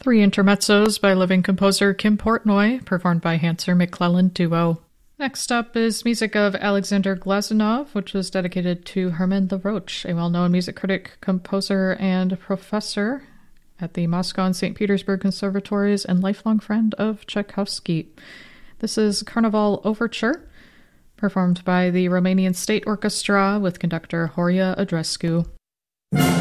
Three intermezzos by living composer Kim Portnoy, performed by Hanser McClelland Duo. Next up is music of Alexander Glazunov, which was dedicated to Herman Laroche, a well-known music critic, composer, and professor at the Moscow and St. Petersburg conservatories and lifelong friend of Tchaikovsky. This is Carnival Overture, performed by the Romanian State Orchestra with conductor Horia Adrescu.